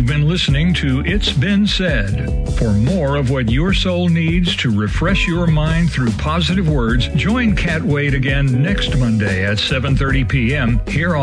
been listening to It's Been Said. For more of what your soul needs to refresh your mind through positive words, join Kat Wade again next Monday at 7:30 p.m. here on